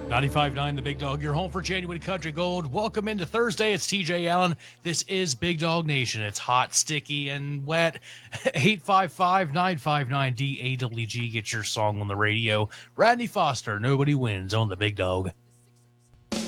95.9 The Big Dog, your home for genuine country gold. Welcome into Thursday. It's TJ Allen. This is Big Dog Nation. It's hot, sticky, and wet. 855-959-DAWG. Get your song on the radio. Rodney Foster, Nobody Wins on The Big Dog.